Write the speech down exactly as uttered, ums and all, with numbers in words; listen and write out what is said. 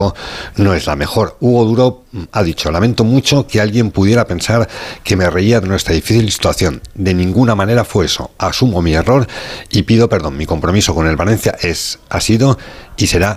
no es la mejor. Hugo Duro ha dicho: lamento mucho que alguien pudiera pensar que me reía de nuestra difícil situación. De ninguna manera fue eso. Asumo mi error y pido perdón. Mi compromiso con el Valencia es, ha sido y será